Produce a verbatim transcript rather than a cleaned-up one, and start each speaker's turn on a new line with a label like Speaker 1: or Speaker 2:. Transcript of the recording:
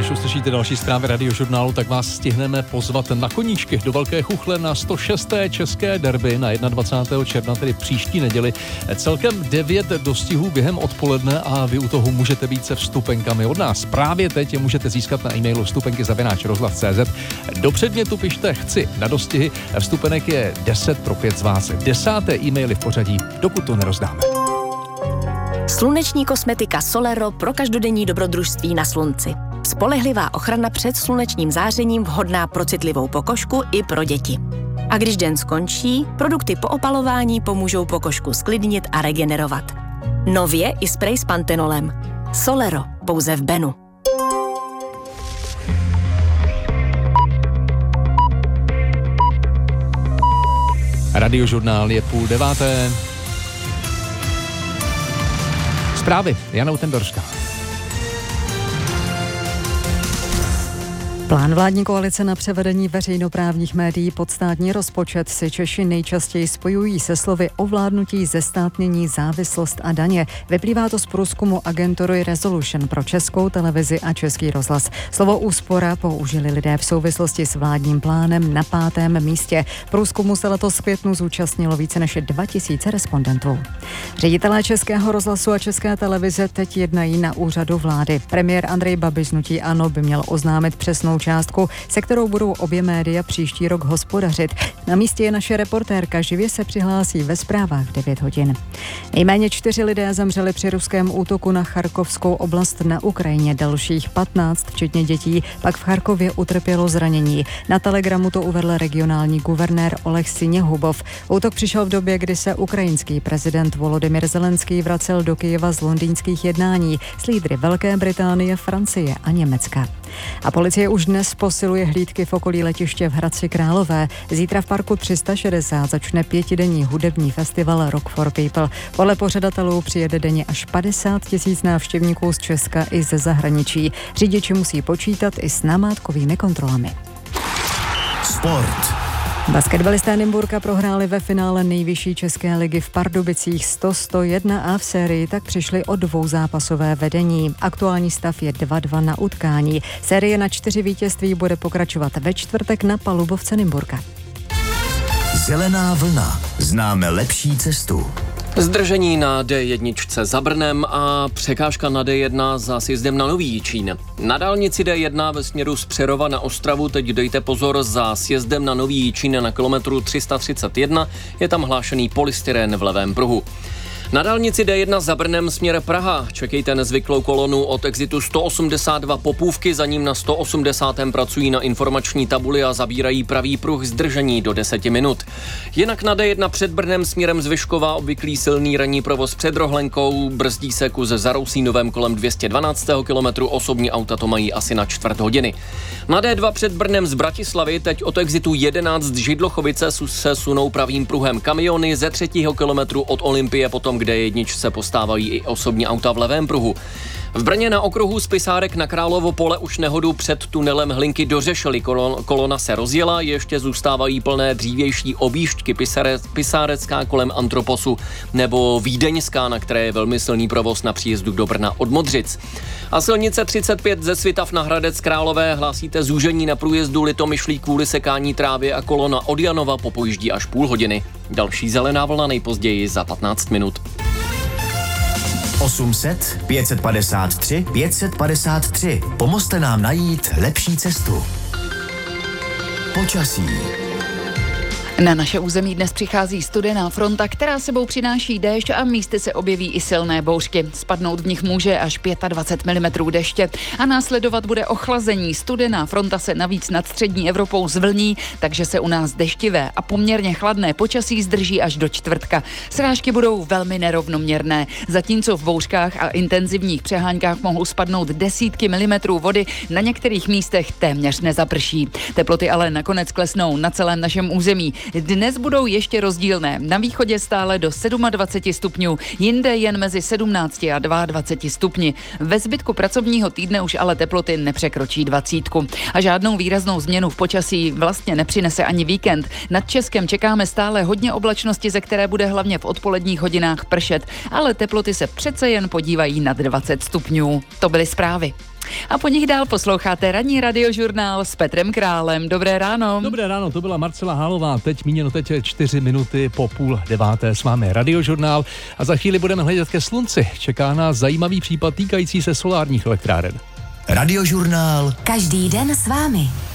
Speaker 1: než uslyšíte další zprávy Radiožurnálu, tak vás stihneme pozvat na koníčky do Velké Chuchle na sto šesté české derby na dvacátého prvního června, tedy příští neděli. Celkem devět dostihů během odpoledne a vy u toho můžete být se vstupenkami od nás. Právě teď je můžete získat na e-mailu vstupenky zavináč rozhlas tečka cé zet. Do předmětu pište chci na dostihy. Vstupenek je deset pro pět z vás. Desáté e-maily v pořadí, dokud to nerozdáme.
Speaker 2: Sluneční kosmetika Solero pro každodenní dobrodružství na slunci. Spolehlivá ochrana před slunečním zářením, vhodná pro citlivou pokožku i pro děti. A když den skončí, produkty po opalování pomůžou pokožku sklidnit a regenerovat. Nově i sprej s pantenolem. Solero, pouze v Benu.
Speaker 1: Radiožurnál je půl deváté. Zprávy Jana Utendorská.
Speaker 3: Plán vládní koalice na převedení veřejnoprávních médií pod státní rozpočet si Češi nejčastěji spojují se slovy ovládnutí, zestátnění, závislost a daně. Vyplývá to z průzkumu agentury Resolution pro Českou televizi a Český rozhlas. Slovo úspora použili lidé v souvislosti s vládním plánem na pátém místě. Průzkumu se letos v květnu zúčastnilo více než dva tisíce respondentů. Ředitelé Českého rozhlasu a České televize teď jednají na úřadu vlády. Premiér Andrej Babiš z hnutí ANO by měl oznámit přesnou částku, se kterou budou obě média příští rok hospodařit. Na místě je naše reportérka, živě se přihlásí ve zprávách v devět hodin. Nejméně čtyři lidé zemřeli při ruském útoku na Charkovskou oblast na Ukrajině. Dalších patnáct, včetně dětí, pak v Charkově utrpělo zranění. Na Telegramu to uvedl regionální guvernér Oleh Syněhubov. Útok přišel v době, kdy se ukrajinský prezident Volodymyr Zelenský vracel do Kyjeva z londýnských jednání s lídry Velké Británie, Francie a Německa. A policie už dnes posiluje hlídky v okolí letiště v Hradci Králové. Zítra v parku tři sta šedesát začne pětidenní hudební festival Rock for People. Podle pořadatelů přijede denně až padesát tisíc návštěvníků z Česka i ze zahraničí. Řidiči musí počítat i s namátkovými kontrolami.
Speaker 4: Sport.
Speaker 3: Basketbalisté Nymburka prohráli ve finále nejvyšší české ligy v Pardubicích sto sto jedna a v sérii tak přišli o dvouzápasové vedení. Aktuální stav je dva dva na utkání. Série na čtyři vítězství bude pokračovat ve čtvrtek na palubovce Nymburka.
Speaker 4: Zelená vlna. Známe lepší cestu.
Speaker 5: Zdržení na D jedna za Brnem a překážka na D jedna za sjezdem na Nový Jičín. Na dálnici D jedna ve směru z Přerova na Ostravu teď dejte pozor, za sjezdem na Nový Jičín na kilometru tři sta třicet jedna je tam hlášený polystyrén v levém pruhu. Na dálnici D jedna za Brnem směr Praha čekejte nezvyklou kolonu od exitu sto osmdesát dva Popůvky, za ním na sto osmdesátém pracují na informační tabuli a zabírají pravý pruh, zdržení do deseti minut. Jinak na D jedna před Brnem směrem z Vyškova obvyklý silný ranní provoz před Rohlenkou, brzdí se kus za Rousínovem kolem dvě stě dvanáctého kilometru, osobní auta to mají asi na čtvrt hodiny. Na D dva před Brnem z Bratislavy teď od exitu jedenáct Židlochovice se sunou pravým pruhem kamiony, ze třetího kilometru od Olympie potom kde jednič se postávají i osobní auta v levém pruhu. V Brně na okruhu z Pisárek na Královo pole už nehodu před tunelem Hlinky dořešili. Kolon, kolona se rozjela, ještě zůstávají plné dřívější objížďky Pisárec, Pisárecká kolem Antroposu nebo Vídeňská, na které je velmi silný provoz na příjezdu do Brna od Modřic. A silnice třicet pět ze Svitav na Hradec Králové hlásíte zúžení na průjezdu Litomyšlí kvůli sekání trávy a kolona od Janova popojíždí až půl hodiny. Další zelená vlna nejpozději za patnáct minut.
Speaker 4: osm set, pět padesát tři, pět padesát tři. Pomozte nám najít lepší cestu. Počasí.
Speaker 6: Na naše území dnes přichází studená fronta, která sebou přináší déšť a místy se objeví i silné bouřky. Spadnout v nich může až dvacet pět milimetrů deště a následovat bude ochlazení. Studená fronta se navíc nad střední Evropou zvlní, takže se u nás deštivé a poměrně chladné počasí zdrží až do čtvrtka. Srážky budou velmi nerovnoměrné, zatímco v bouřkách a intenzivních přeháňkách mohou spadnout desítky milimetrů vody, na některých místech téměř nezaprší. Teploty ale nakonec klesnou na celém našem území. Dnes budou ještě rozdílné. Na východě stále do dvacet sedm stupňů, jinde jen mezi sedmnáct a dvacet dva stupni. Ve zbytku pracovního týdne už ale teploty nepřekročí dvacítku. A žádnou výraznou změnu v počasí vlastně nepřinese ani víkend. Nad Českem čekáme stále hodně oblačnosti, ze které bude hlavně v odpoledních hodinách pršet, ale teploty se přece jen podívají nad dvacet stupňů. To byly zprávy. A po nich dál posloucháte ranní radiožurnál s Petrem Králem. Dobré ráno.
Speaker 1: Dobré ráno, to byla Marcela Hálová. Teď míněno teď čtyři minuty po půl deváté s vámi radiožurnál a za chvíli budeme hledět ke slunci. Čeká nás zajímavý případ týkající se solárních elektráren.
Speaker 4: Radiožurnál.
Speaker 2: Každý den s vámi.